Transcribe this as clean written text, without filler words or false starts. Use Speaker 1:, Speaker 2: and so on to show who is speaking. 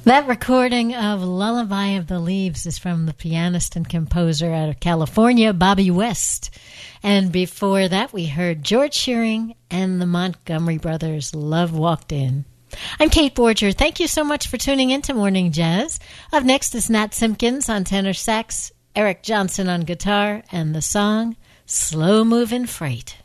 Speaker 1: That recording of Lullaby of the Leaves is from the pianist and composer out of California, Bobby West. And before that, we heard George Shearing and the Montgomery Brothers, Love Walked In. I'm Kate Borger. Thank you so much for tuning in to Morning Jazz. Up next is Nat Simpkins on tenor sax, Eric Johnson on guitar, and the song Slow Moving Freight.